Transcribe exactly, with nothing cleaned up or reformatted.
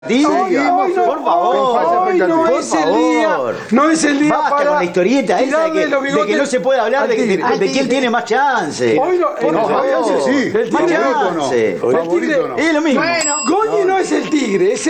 Diga, Hoy, hoy no, por favor, hoy no por es el día, favor. no es el día Basta para con la historieta esa de que, los de que bigotes no se puede hablar al de, de, tigre. de, de quién tiene más chance. Hoy no, Por no, favor. sí. Más Favorito chance. no. El tigre Favorito no. es lo mismo. Bueno. Goñi no es el tigre, es